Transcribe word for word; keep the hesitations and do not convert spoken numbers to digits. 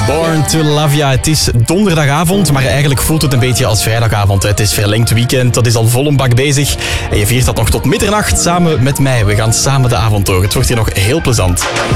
Born to Love Ya. Het is donderdagavond, maar eigenlijk voelt het een beetje als vrijdagavond. Het is verlengd weekend, dat is al vol een bak bezig. En je viert dat nog tot middernacht samen met mij. We gaan samen de avond door. Het wordt hier nog heel plezant.